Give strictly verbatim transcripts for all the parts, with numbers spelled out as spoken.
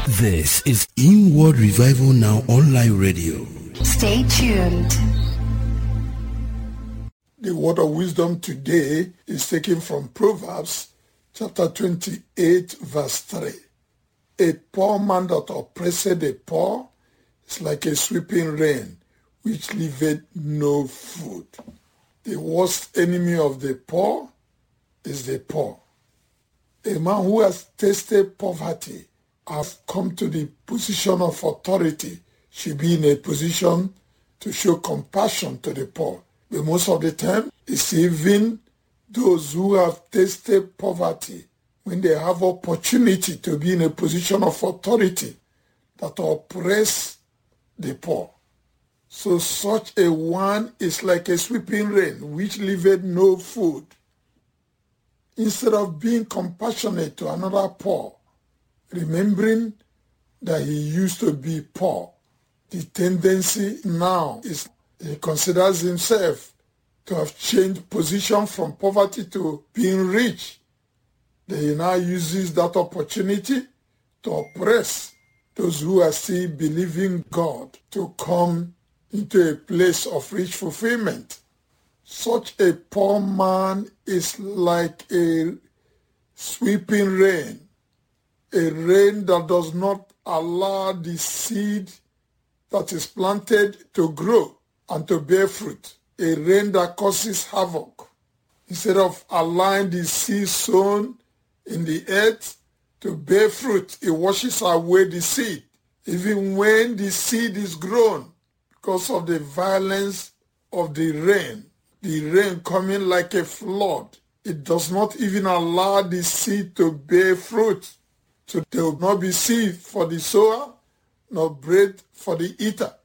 This is Inward Revival Now Online Radio. Stay tuned. The word of wisdom today is taken from Proverbs chapter twenty-eight verse three. A poor man that oppresseth the poor is like a sweeping rain which leaveth no food. The worst enemy of the poor is the poor. A man who has tasted poverty, has come to the position of authority, should be in a position to show compassion to the poor. But most of the time, it's even those who have tasted poverty, when they have opportunity to be in a position of authority, that oppress the poor. So such a one is like a sweeping rain, which leaveth no food. Instead of being compassionate to another poor, remembering that he used to be poor, the tendency now is he considers himself to have changed position from poverty to being rich. Then he now uses that opportunity to oppress those who are still believing God to come into a place of rich fulfillment. Such a poor man is like a sweeping rain, a rain that does not allow the seed that is planted to grow and to bear fruit, a rain that causes havoc. Instead of allowing the seed sown in the earth to bear fruit, it washes away the seed. Even when the seed is grown, because of the violence of the rain, the rain coming like a flood, it does not even allow the seed to bear fruit. So there will not be seed for the sower, nor bread for the eater.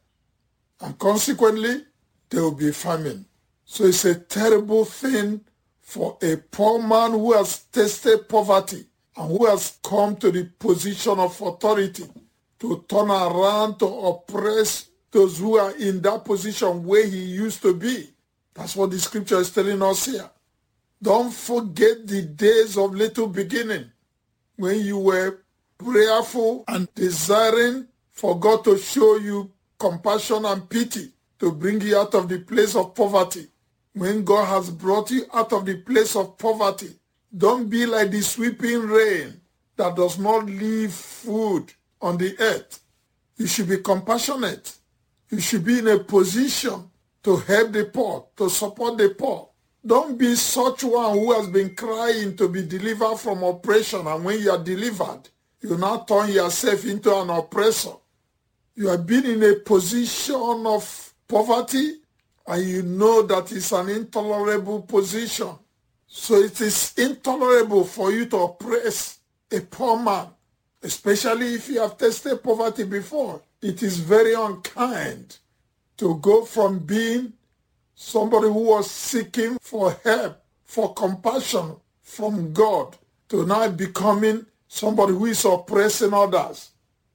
And consequently, there will be famine. So it's a terrible thing for a poor man who has tasted poverty and who has come to the position of authority to turn around to oppress those who are in that position where he used to be. That's what the scripture is telling us here. Don't forget the days of little beginning, when you were prayerful and desiring for God to show you compassion and pity to bring you out of the place of poverty. When God has brought you out of the place of poverty, don't be like the sweeping rain that does not leave food on the earth. You should be compassionate. You should be in a position to help the poor, to support the poor. Don't be such one who has been crying to be delivered from oppression, and when you are delivered, you now turn yourself into an oppressor. You have been in a position of poverty, and you know that it's an intolerable position. So it is intolerable for you to oppress a poor man, especially if you have tasted poverty before. It is very unkind to go from being somebody who was seeking for help, for compassion from God, to now becoming somebody who is oppressing others.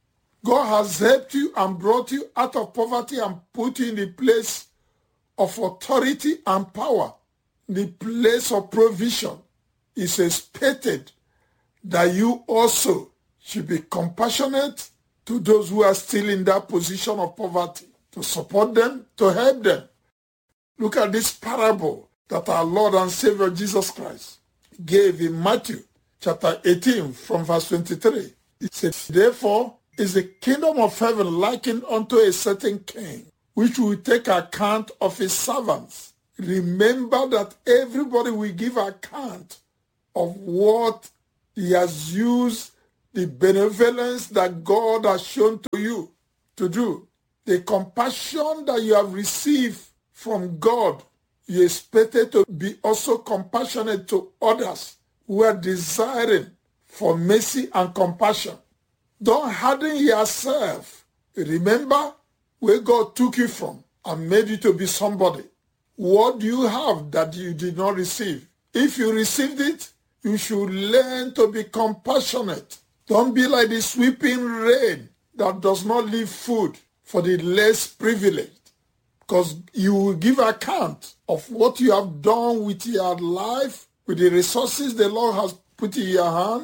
God has helped you and brought you out of poverty and put you in the place of authority and power, the place of provision. It's expected that you also should be compassionate to those who are still in that position of poverty, to support them, to help them. Look at this parable that our Lord and Savior Jesus Christ gave in Matthew chapter eighteen from verse twenty-three. He said, therefore is the kingdom of heaven likened unto a certain king, which will take account of his servants. Remember that everybody will give account of what he has used, the benevolence that God has shown to you to do, the compassion that you have received from God. You expected to be also compassionate to others who are desiring for mercy and compassion. Don't harden yourself. Remember where God took you from and made you to be somebody. What do you have that you did not receive? If you received it, you should learn to be compassionate. Don't be like the sweeping rain that does not leave food for the less privileged, because you will give account of what you have done with your life, with the resources the Lord has put in your hands.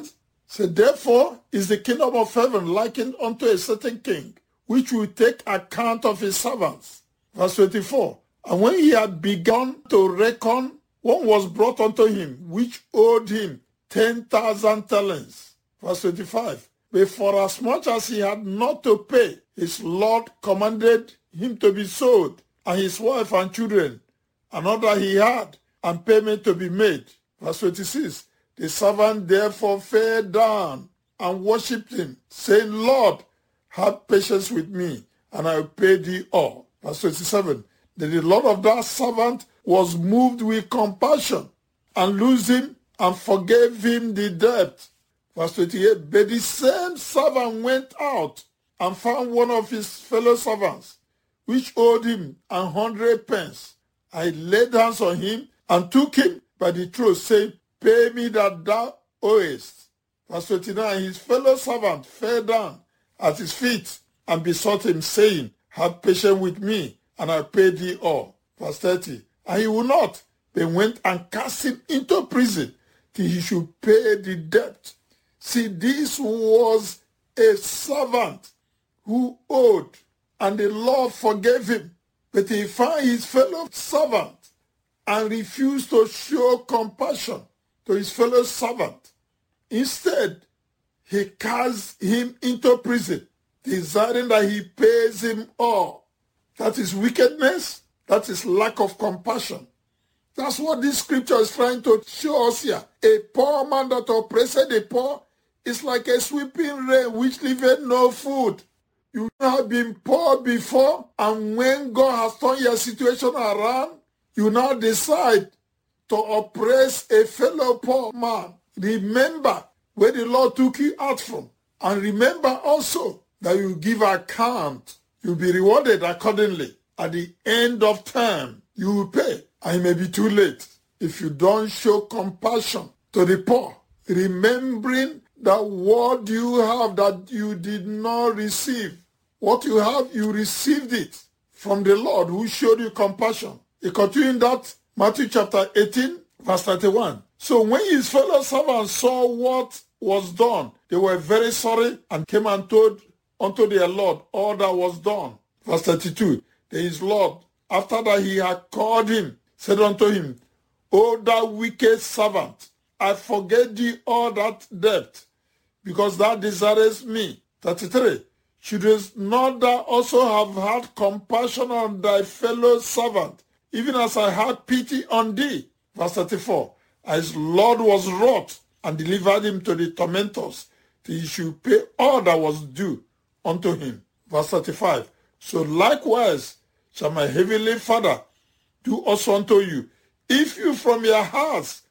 So therefore is the kingdom of heaven likened unto a certain king, which will take account of his servants. Verse twenty-four. And when he had begun to reckon, one was brought unto him, which owed him ten thousand talents. Verse twenty-five. But for as much as he had not to pay, his Lord commanded him to be sold, and his wife and children, and all that he had, and payment to be made. Verse twenty-six. The servant therefore fell down and worshipped him, saying, Lord, have patience with me, and I will pay thee all. Verse twenty-seven. Then the Lord of that servant was moved with compassion, and loosed him, and forgave him the debt. Verse twenty-eight. But the same servant went out, and found one of his fellow servants, which owed him an hundred pence. I laid hands on him, and took him by the throat, saying, Pay me that thou owest. Verse twenty-nine. His fellow servant fell down at his feet, and besought him, saying, Have patience with me, and I'll pay thee all. Verse thirty. And he would not, but went and cast him into prison, till he should pay the debt. See, this was a servant who owed, and the Lord forgave him. But he found his fellow servant and refused to show compassion to his fellow servant. Instead, he cast him into prison, desiring that he pays him all. That is wickedness. That is lack of compassion. That's what this scripture is trying to show us here. A poor man that oppressed the poor is like a sweeping rain which leaveth no food. You have been poor before, and when God has turned your situation around, you now decide to oppress a fellow poor man. Remember where the Lord took you out from, and remember also that you give account. You'll be rewarded accordingly. At the end of time, you will pay, and it may be too late if you don't show compassion to the poor, remembering that what you have that you did not receive. What you have, you received it from the Lord who showed you compassion. He continued that, Matthew chapter eighteen, verse thirty-one. So when his fellow servants saw what was done, they were very sorry, and came and told unto their Lord all that was done. Verse thirty-two. Then his Lord, after that he had called him, said unto him, O thou wicked servant, I forget thee all that debt, because thou desirest me. thirty-three. Shouldest not thou also have had compassion on thy fellow servant, even as I had pity on thee? Verse thirty-four. His Lord was wroth, and delivered him to the tormentors, till he should pay all that was due unto him. Verse thirty-five. So likewise shall my heavenly Father do also unto you, if you from your hearts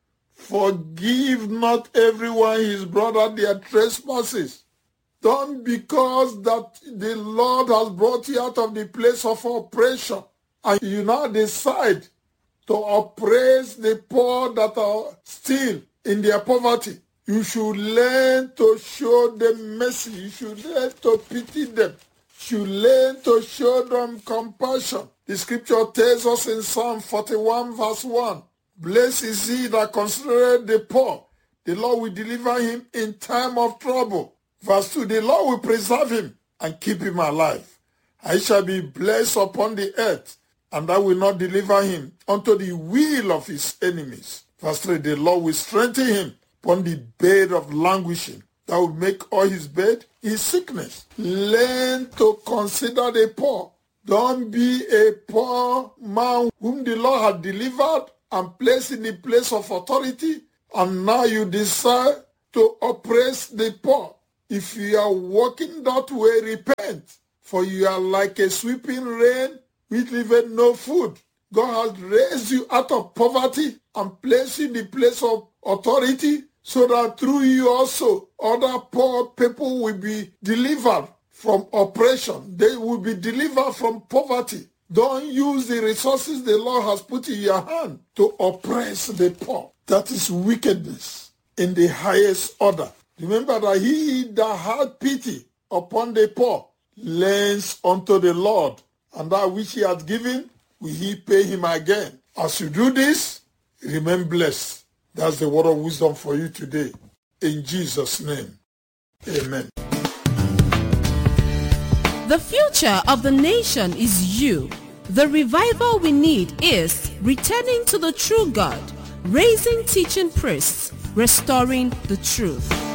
forgive not everyone his brother their trespasses. Don't, because that the Lord has brought you out of the place of oppression, and you now decide to oppress the poor that are still in their poverty. You should learn to show them mercy. You should learn to pity them. You should learn to show them compassion. The scripture tells us in Psalm forty-one verse one, Blessed is he that considereth the poor. The Lord will deliver him in time of trouble. Verse two, the Lord will preserve him and keep him alive. I shall be blessed upon the earth, and I will not deliver him unto the will of his enemies. Verse three, the Lord will strengthen him upon the bed of languishing, that will make all his bed his sickness. Learn to consider the poor. Don't be a poor man whom the Lord had delivered and placed in the place of authority, and now you decide to oppress the poor. If you are walking that way, repent, for you are like a sweeping rain which leaveth no food. God has raised you out of poverty and placed you in the place of authority, so that through you also other poor people will be delivered from oppression. They will be delivered from poverty. Don't use the resources the Lord has put in your hand to oppress the poor. That is wickedness in the highest order. Remember that he that had pity upon the poor lends unto the Lord, and that which he hath given will he pay him again. As you do this, remain blessed. That's the word of wisdom for you today. In Jesus' name, amen. The future of the nation is you. The revival we need is returning to the true God, raising teaching priests, restoring the truth.